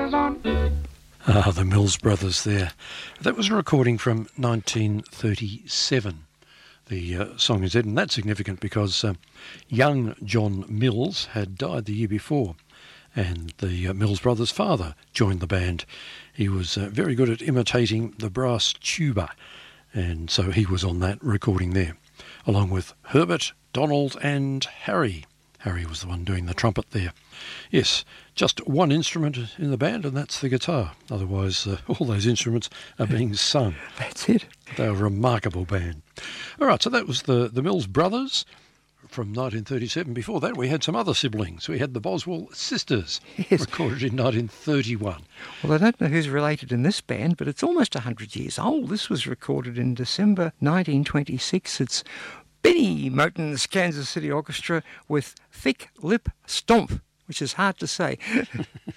The Mills Brothers there. That was a recording from 1937. The song is said, and that's significant because young John Mills had died the year before, and the Mills Brothers' father joined the band. He was very good at imitating the brass tuba, and so he was on that recording there, along with Herbert, Donald and Harry. Harry was the one doing the trumpet there. Yes, just one instrument in the band, and that's the guitar. Otherwise, all those instruments are being sung. That's it. They're a remarkable band. All right, so that was the Mills Brothers from 1937. Before that, we had some other siblings. We had the Boswell Sisters, Yes. recorded in 1931. Well, I don't know who's related in this band, but it's almost 100 years old. This was recorded in December 1926. It's Benny Moten's Kansas City Orchestra with Thick Lip Stomp, which is hard to say.